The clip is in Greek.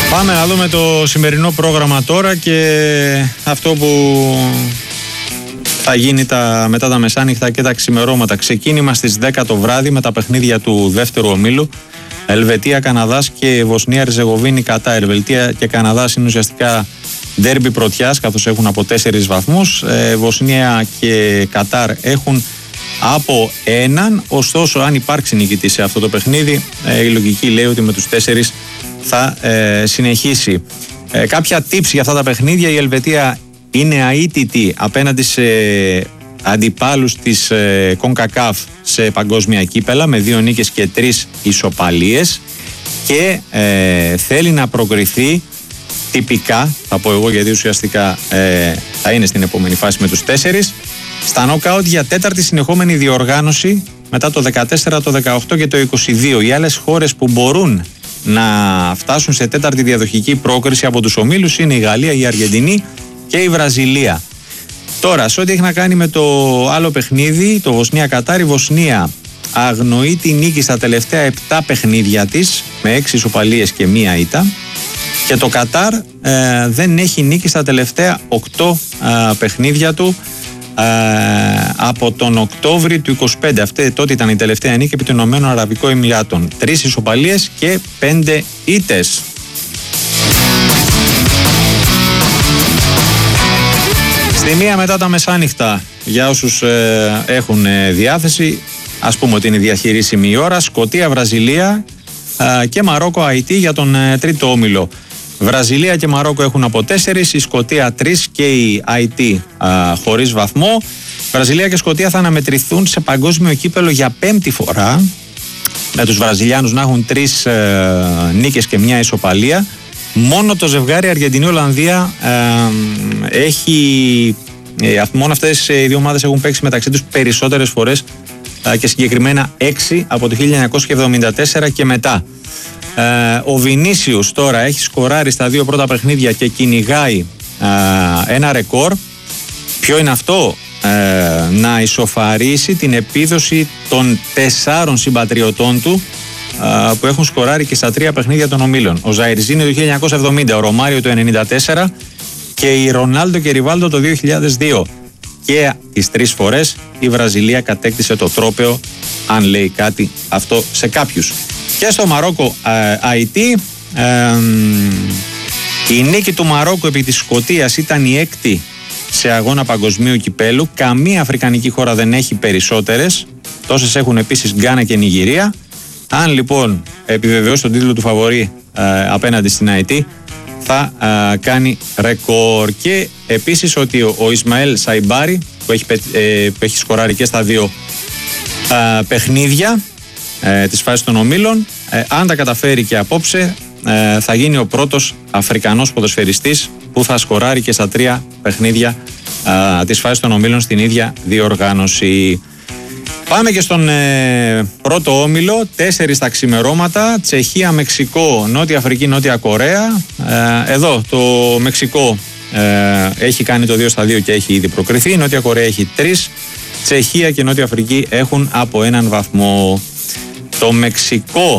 Πάμε να δούμε το σημερινό πρόγραμμα τώρα και αυτό που θα γίνει μετά τα μεσάνυχτα και τα ξημερώματα. Ξεκίνημα στις 10 το βράδυ με τα παιχνίδια του δεύτερου ομίλου. Ελβετία, Καναδάς και Βοσνία, Ερζεγοβίνη, Κατάρ. Ελβετία και Καναδάς είναι ουσιαστικά ντέρμπι πρωτιάς, καθώς έχουν από 4 βαθμούς. Βοσνία και Κατάρ έχουν από 1. Ωστόσο, αν υπάρξει νικητή σε αυτό το παιχνίδι, η λογική λέει ότι με τους 4 θα συνεχίσει. Κάποια tips για αυτά τα παιχνίδια. Η Ελβετία είναι αίτητη απέναντι σε αντιπάλους της CONCACAF σε παγκόσμια κύπελα με 2 νίκες και 3 ισοπαλίες και θέλει να προκριθεί τυπικά, θα πω εγώ γιατί ουσιαστικά θα είναι στην επόμενη φάση με τους 4, στα νοκάουτ για 4η συνεχόμενη διοργάνωση μετά το 14, το 18 και το 22. Οι άλλες χώρες που μπορούν να φτάσουν σε 4η διαδοχική πρόκριση από τους ομίλους είναι η Γαλλία, η Αργεντινή και η Βραζιλία. Τώρα, σε ό,τι έχει να κάνει με το άλλο παιχνίδι, το Βοσνία-Κατάρ, η Βοσνία αγνοεί τη νίκη στα τελευταία 7 παιχνίδια της με 6 ισοπαλίες και 1 ήττα, και το Κατάρ δεν έχει νίκη στα τελευταία 8 παιχνίδια του από τον Οκτώβρη του 25. Αυτή τότε ήταν η τελευταία νίκη επί των Ηνωμένων Αραβικών Εμιράτων. 3 ισοπαλίες και 5 ήττες. Στη μία μετά τα μεσάνυχτα, για όσους έχουν διάθεση, ας πούμε ότι είναι διαχειρίσιμη η ώρα, Σκωτία, Βραζιλία και Μαρόκο, Αϊτή για τον τρίτο όμιλο. Βραζιλία και Μαρόκο έχουν από 4, η Σκωτία 3 και η Αϊτή χωρίς βαθμό. Βραζιλία και Σκωτία θα αναμετρηθούν σε παγκόσμιο κύπελο για 5η φορά, με τους Βραζιλιάνους να έχουν 3 νίκες και 1 ισοπαλία. Μόνο το ζευγάρι Αργεντινή-Ολλανδία μόνο αυτές οι δύο ομάδες έχουν παίξει μεταξύ τους περισσότερες φορές και συγκεκριμένα 6 από το 1974 και μετά. Ο Βινίσιους τώρα έχει σκοράρει στα 2 πρώτα παιχνίδια και κυνηγάει ένα ρεκόρ. Ποιο είναι αυτό? Να ισοφαρίσει την επίδοση των 4 συμπατριωτών του που έχουν σκοράρει και στα 3 παιχνίδια των ομίλων. Ο Ζαϊρζίνη το 1970, ο Ρωμάριο το 1994 και η Ρονάλντο και Ριβάλντο το 2002. Και τις 3 φορές η Βραζιλία κατέκτησε το τρόπαιο, αν λέει κάτι αυτό σε κάποιους. Και στο Μαρόκο Αϊτή, η νίκη του Μαρόκου επί της Σκωτίας ήταν η 6η σε αγώνα παγκοσμίου κυπέλου. Καμία αφρικανική χώρα δεν έχει περισσότερες. Τόσες έχουν επίσης Γκάνα και Νιγηρία. Αν λοιπόν επιβεβαιώσει τον τίτλο του φαβορί απέναντι στην Αϊτή, θα κάνει ρεκόρ. Και επίσης ότι ο Ισμαέλ Σαϊμπάρι που έχει σκοράρει και στα 2 παιχνίδια της φάσης των ομίλων, αν τα καταφέρει και απόψε, θα γίνει ο πρώτος Αφρικανός ποδοσφαιριστής που θα σκοράρει και στα 3 παιχνίδια της φάσης των ομίλων στην ίδια διοργάνωση. Πάμε και στον πρώτο όμιλο, 4 τα ξημερώματα, Τσεχία, Μεξικό, Νότια Αφρική, Νότια Κορέα. Εδώ το Μεξικό έχει κάνει το 2-2 και έχει ήδη προκριθεί, η Νότια Κορέα έχει 3, Τσεχία και Νότια Αφρική έχουν από 1 βαθμό. Το Μεξικό